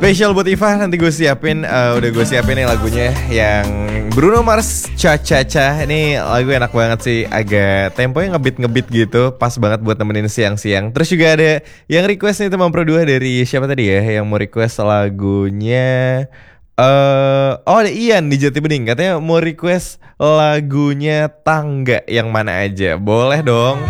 Spesial buat Iva, nanti gue siapin, udah gue siapin nih lagunya yang Bruno Mars, Cha Cha Cha. Ini lagu enak banget sih, agak temponya ngebeat gitu, pas banget buat nemenin siang-siang. Terus juga ada yang request nih teman Pro 2 dari siapa tadi ya, yang mau request lagunya. Oh ada Ian di Jati Bening, katanya mau request lagunya Tangga yang mana aja. Boleh dong.